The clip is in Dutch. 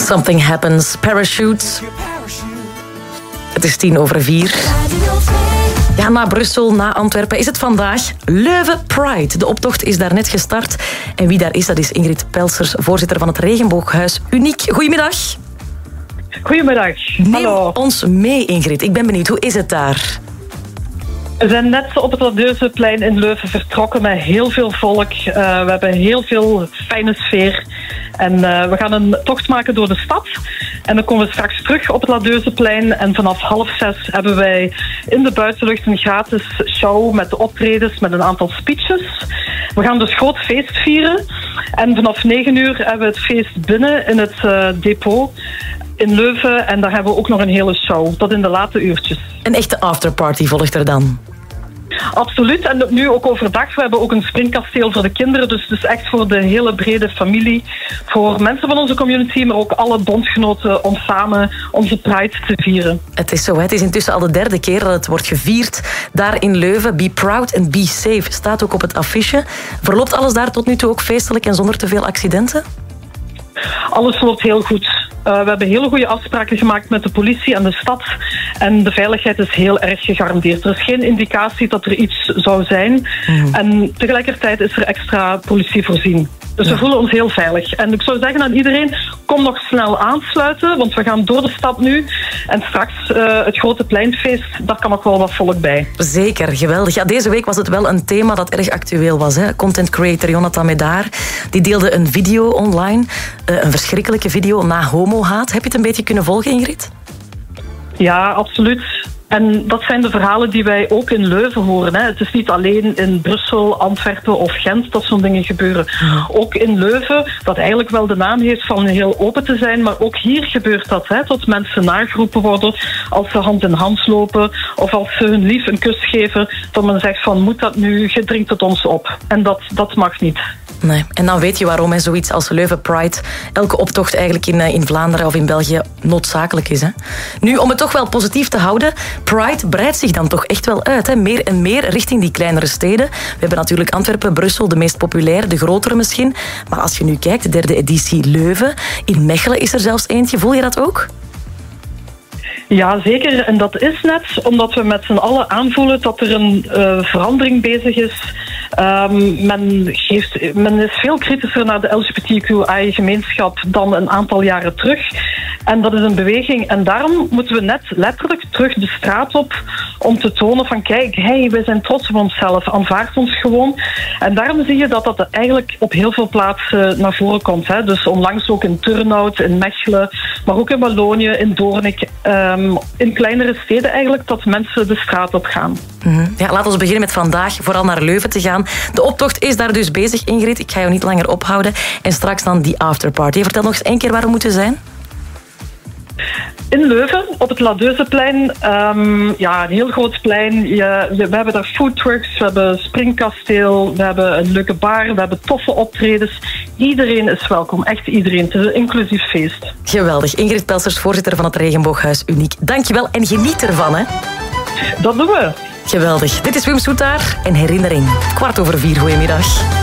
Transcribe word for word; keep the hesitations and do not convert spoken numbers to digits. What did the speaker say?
Something Happens, Parachute. Het is tien over vier. Ja, na Brussel, na Antwerpen is het vandaag Leuven Pride. De optocht is daar net gestart. En wie daar is, dat is Ingrid Pelsers, voorzitter van het Regenbooghuis Uniek. Goedemiddag. Goedemiddag. Neem Hallo. ons mee, Ingrid. Ik ben benieuwd, hoe is het daar? We zijn net op het Ladeuzenplein in Leuven vertrokken met heel veel volk. Uh, we hebben heel veel fijne sfeer. En uh, we gaan een tocht maken door de stad. En dan komen we straks terug op het Ladeuzenplein. En vanaf half zes hebben wij in de buitenlucht een gratis show met optredens, met een aantal speeches. We gaan dus groot feest vieren. En vanaf negen uur hebben we het feest binnen in het uh, depot in Leuven. En daar hebben we ook nog een hele show, tot in de late uurtjes. Een echte afterparty volgt er dan? Absoluut. En nu ook overdag. We hebben ook een springkasteel voor de kinderen. Dus het is echt voor de hele brede familie. Voor mensen van onze community, maar ook alle bondgenoten om samen onze Pride te vieren. Het is zo, hè? Het is intussen al de derde keer dat het wordt gevierd. Daar in Leuven. Be proud and be safe staat ook op het affiche. Verloopt alles daar tot nu toe ook feestelijk en zonder te veel accidenten? Alles loopt heel goed. Uh, we hebben hele goede afspraken gemaakt met de politie en de stad. En de veiligheid is heel erg gegarandeerd. Er is geen indicatie dat er iets zou zijn. Mm. En tegelijkertijd is er extra politie voorzien. Dus ja. We voelen ons heel veilig. En ik zou zeggen aan iedereen, kom nog snel aansluiten. Want we gaan door de stad nu. En straks uh, het grote pleinfeest, daar kan nog wel wat volk bij. Zeker, geweldig. Ja, deze week was het wel een thema dat erg actueel was. Hè? Content creator Jonathan Medaar, die deelde een video online. Uh, een verschrikkelijke video na homohaat. Heb je het een beetje kunnen volgen, Ingrid? Ja, absoluut. En dat zijn de verhalen die wij ook in Leuven horen. Hè. Het is niet alleen in Brussel, Antwerpen of Gent dat zo'n dingen gebeuren. Ja. Ook in Leuven, dat eigenlijk wel de naam heeft van heel open te zijn, maar ook hier gebeurt dat. Hè, tot mensen nageroepen worden als ze hand in hand lopen of als ze hun lief een kus geven, dat men zegt van moet dat nu, je dringt het ons op. En dat, dat mag niet. Nee. En dan weet je waarom hè, zoiets als Leuven Pride, elke optocht eigenlijk in, in Vlaanderen of in België noodzakelijk is. Hè. Nu, om het toch wel positief te houden, Pride breidt zich dan toch echt wel uit. Hè. Meer en meer richting die kleinere steden. We hebben natuurlijk Antwerpen, Brussel, de meest populaire, de grotere misschien. Maar als je nu kijkt, de derde editie Leuven. In Mechelen is er zelfs eentje. Voel je dat ook? Ja, zeker. En dat is net omdat we met z'n allen aanvoelen dat er een uh, verandering bezig is. Um, men, geeft, men is veel kritischer naar de L G B T Q I-gemeenschap dan een aantal jaren terug. En dat is een beweging. En daarom moeten we net letterlijk terug de straat op om te tonen van kijk, hey, wij zijn trots op onszelf, aanvaard ons gewoon. En daarom zie je dat dat eigenlijk op heel veel plaatsen naar voren komt. Hè. Dus onlangs ook in Turnhout, in Mechelen, maar ook in Wallonië, in Doornik, um, in kleinere steden eigenlijk, dat mensen de straat op gaan. Mm-hmm. Ja, laten we beginnen met vandaag, vooral naar Leuven te gaan. De optocht is daar dus bezig, Ingrid. Ik ga jou niet langer ophouden. En straks dan die afterparty. Vertel nog eens één keer waar we moeten zijn. In Leuven, op het Ladeuzenplein. Um, ja, een heel groot plein. Je, je, we hebben daar foodtrucks, we hebben springkasteel, we hebben een leuke bar, we hebben toffe optredens. Iedereen is welkom, echt iedereen. Het is een inclusief feest. Geweldig. Ingrid Pelsers, voorzitter van het Regenbooghuis Uniek. Dankjewel en geniet ervan, hè. Dat doen we. Geweldig. Dit is Wim Soetaar en herinnering. Kwart over vier, goedemiddag.